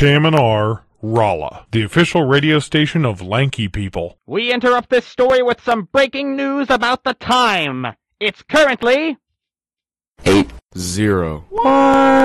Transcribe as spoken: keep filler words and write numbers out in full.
K M N R, Rolla, the official radio station of Lanky People. We interrupt this story with some breaking news about the time. It's currently... Eight zero. What?